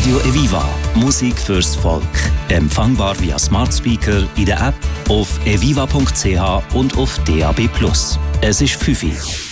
Radio Eviva. Musik fürs Volk. Empfangbar via Smart Speaker in der App, auf eviva.ch und auf DAB+. Es ist 5 Uhr.